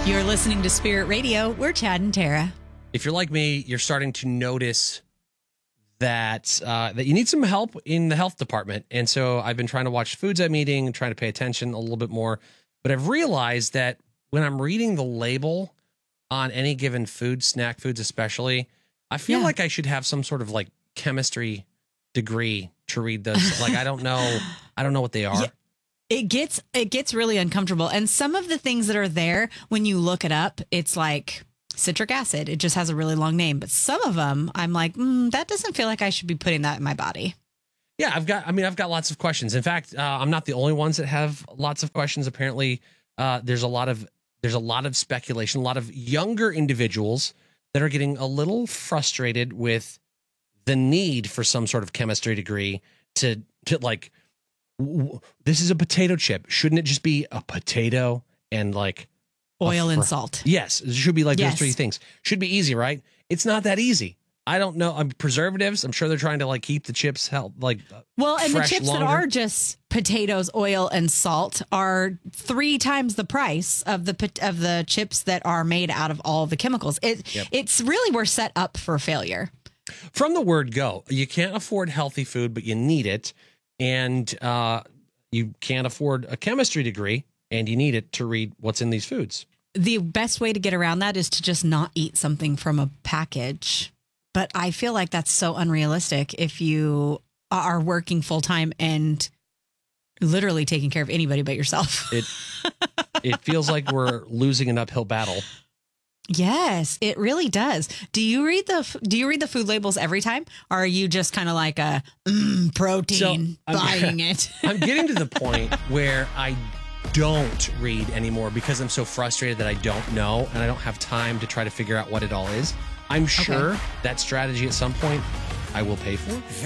You're listening to Spirit Radio. We're Chad and Tara. If you're like me, you're starting to notice that that you need some help in the health department. And so I've been trying to watch foods I'm eating and trying to pay attention a little bit more. But I've realized that when I'm reading the label on any given food, snack foods especially, I feel like I should have some sort of like chemistry degree to read those. Like I don't know what they are. Yeah. It gets really uncomfortable. And some of the things that are there, when you look it up, it's like citric acid. It just has a really long name. But some of them, I'm like, that doesn't feel like I should be putting that in my body. Yeah, I've got lots of questions. In fact, I'm not the only ones that have lots of questions. Apparently, there's a lot of speculation, a lot of younger individuals that are getting a little frustrated with the need for some sort of chemistry degree to like, this is a potato chip. Shouldn't it just be a potato and like oil and salt? Yes, it should be like those three things. Should be easy, right? It's not that easy. I don't know. Preservatives. I'm sure they're trying to like keep the chips and the chips that are just potatoes, oil, and salt are 3 times the price of the chips that are made out of all the chemicals. It's really, we're set up for failure. From the word go, you can't afford healthy food, but you need it, and you can't afford a chemistry degree, and you need it to read what's in these foods. The best way to get around that is to just not eat something from a package. But I feel like that's so unrealistic if you are working full time and literally taking care of anybody but yourself. It feels like we're losing an uphill battle. Yes, it really does. Do you read the food labels every time? Or are you just kind of like a protein buying it? I'm getting to the point where I don't read anymore because I'm so frustrated that I don't know and I don't have time to try to figure out what it all is. I'm sure that strategy at some point I will pay for.